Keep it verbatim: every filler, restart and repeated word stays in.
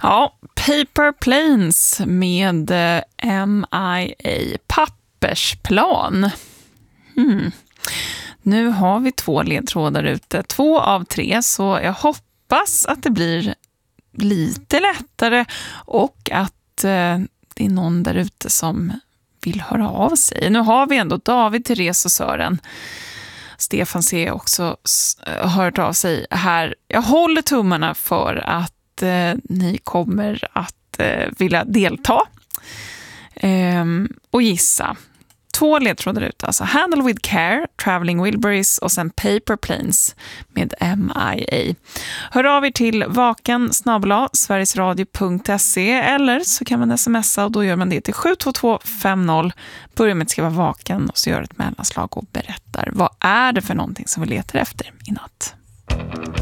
Ja, Paper Planes med eh, M I A, pappersplan. Hmm. Nu har vi två ledtrådar ute, två av tre, så jag hoppas att det blir lite lättare och att eh, det är någon där ute som vill höra av sig. Nu har vi ändå David, Therese och Sören. Stefan C också har hört av sig här. Jag håller tummarna för att eh, ni kommer att eh, vilja delta eh, och gissa. Två ledtrådar ut, alltså Handle with Care, Traveling Wilburys och sen Paper Planes med M I A. Hör av er till vaken snabel-a sverigesradio punkt se eller så kan man smsa och då gör man det till sju två två fem noll. Börja med att skriva vaken och så gör ett mellanslag och berättar vad är det för någonting som vi letar efter i natt.